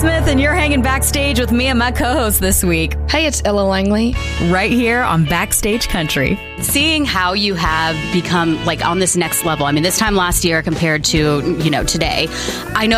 Smith, and you're hanging backstage with me and my co-host this week. Hey, it's Ella Langley. Right here on Backstage Country. Seeing how you have become like on this next level. I mean, this time last year compared to, today, I know